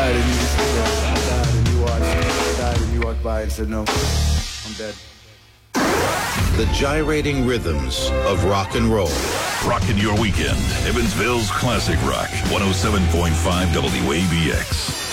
died and you just died and you watched. I died and you walked by and said, no, I'm dead. The gyrating rhythms of rock and roll. Rockin' your weekend. Evansville's Classic Rock. 107.5 WABX.